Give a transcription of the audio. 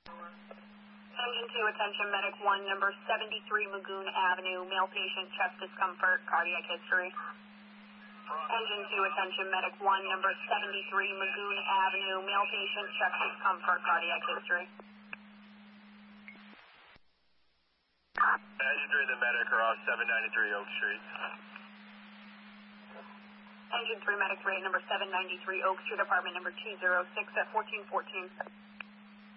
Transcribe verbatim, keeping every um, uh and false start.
Engine two, attention, medic one, number seventy-three Magoon Avenue, male patient, chest discomfort, cardiac history. Engine two, attention, medic one, number seventy-three Magoon Avenue, male patient, chest discomfort, cardiac history. Engine three, the medic are off seven ninety-three Oak Street. Engine three, medic three, number seven ninety-three Oak Street, apartment number two oh six at fourteen fourteen.